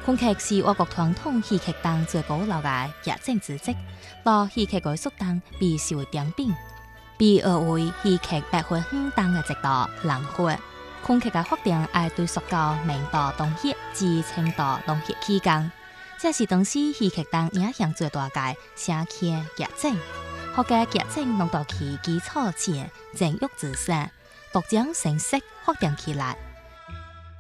昆曲是我國傳統戲劇中最古老嘅劇種之一，到戲劇藝術中被視為頂點，被譽為戲劇百花園中嘅一道藍花。昆曲嘅發展愛對溯到明代東協至清代東協期間，這是當時戲劇中影響最大嘅聲劇劇種。學嘅劇種弄到其基礎前正玉之上，獨將成色發展起來。